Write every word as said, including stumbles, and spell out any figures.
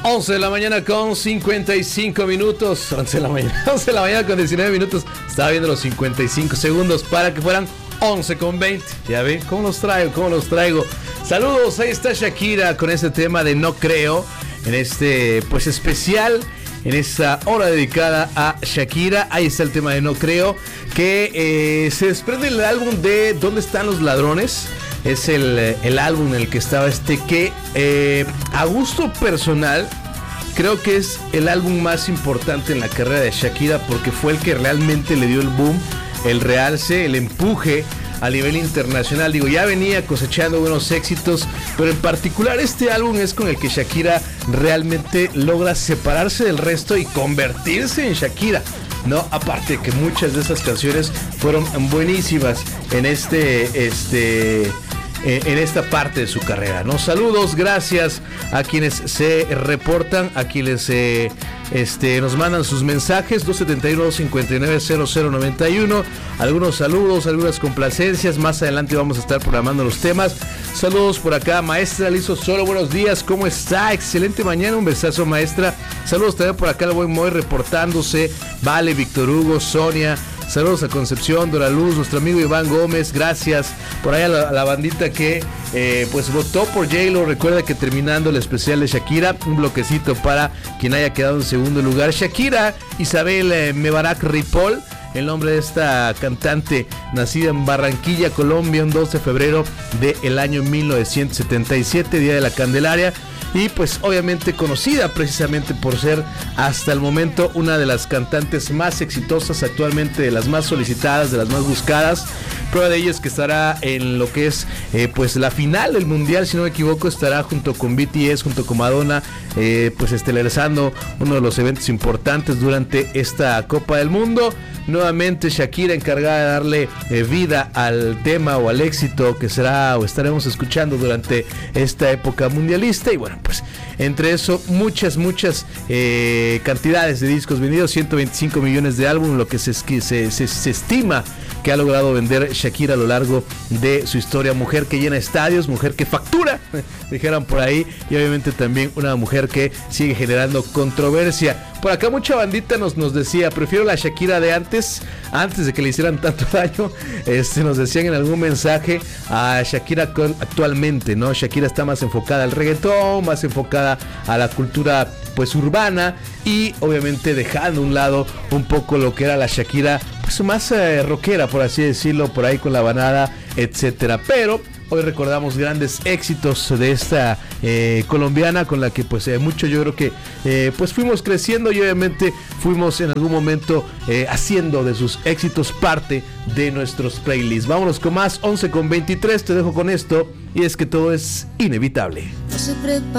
once de la mañana con cincuenta y cinco minutos. once de la mañana, once de la mañana con diecinueve minutos. Estaba viendo los cincuenta y cinco segundos para que fueran once con veinte. Ya ven cómo los traigo, cómo los traigo. Saludos, ahí está Shakira con este tema de No Creo. En este, pues especial, en esta hora dedicada a Shakira. Ahí está el tema de No Creo, que eh, se desprende del álbum de ¿Dónde están los ladrones? Es el, el álbum en el que estaba este que eh, a gusto personal creo que es el álbum más importante en la carrera de Shakira, porque fue el que realmente le dio el boom, el realce, el empuje a nivel internacional. Digo, ya venía cosechando buenos éxitos, pero en particular este álbum es con el que Shakira realmente logra separarse del resto y convertirse en Shakira, ¿no? Aparte que muchas de esas canciones fueron buenísimas en este, este, en esta parte de su carrera, ¿no? Saludos, gracias a quienes se reportan, a quienes eh, este, nos mandan sus mensajes, dos siete uno, dos cinco nueve, cero cero nueve uno. Algunos saludos, algunas complacencias. Más adelante vamos a estar programando los temas. Saludos por acá, maestra Lizo Solo, buenos días, ¿cómo está? Excelente mañana, un besazo, maestra. Saludos también por acá, el buen Moy reportándose. Vale, Víctor Hugo, Sonia. Saludos a Concepción, Dora Luz, nuestro amigo Iván Gómez, gracias. Por ahí a la, a la bandita que eh, pues votó por J-Lo. Recuerda que terminando el especial de Shakira, un bloquecito para quien haya quedado en segundo lugar. Shakira Isabel eh, Mebarak Ripoll, el nombre de esta cantante, nacida en Barranquilla, Colombia, un doce de febrero del año mil novecientos setenta y siete, Día de la Candelaria. Y pues obviamente conocida precisamente por ser hasta el momento una de las cantantes más exitosas actualmente, de las más solicitadas, de las más buscadas. Prueba de ello es que estará en lo que es eh, pues la final del mundial, si no me equivoco, estará junto con B T S, junto con Madonna, eh, pues estelarizando uno de los eventos importantes durante esta Copa del Mundo. Nuevamente Shakira encargada de darle eh, vida al tema o al éxito que será o estaremos escuchando durante esta época mundialista. Y bueno, pues entre eso muchas, muchas eh, cantidades de discos vendidos, ciento veinticinco millones de álbumes, lo que se, se, se, se estima que ha logrado vender Shakira a lo largo de su historia. Mujer que llena estadios, mujer que factura, dijeran por ahí, y obviamente también una mujer que sigue generando controversia. Por acá mucha bandita nos, nos decía, prefiero la Shakira de antes, antes de que le hicieran tanto daño. Este, nos decían en algún mensaje a Shakira con, actualmente, ¿no? Shakira está más enfocada al reggaetón, más enfocada a la cultura pues urbana, y obviamente dejando a un lado un poco lo que era la Shakira pues más eh, rockera, por así decirlo, por ahí con la banada, etcétera. Pero hoy recordamos grandes éxitos de esta eh, colombiana, con la que pues eh, mucho yo creo que eh, pues fuimos creciendo, y obviamente fuimos en algún momento eh, haciendo de sus éxitos parte de nuestros playlists. Vámonos con más, once con veintitrés, te dejo con esto, y es que todo es inevitable. No se prepara.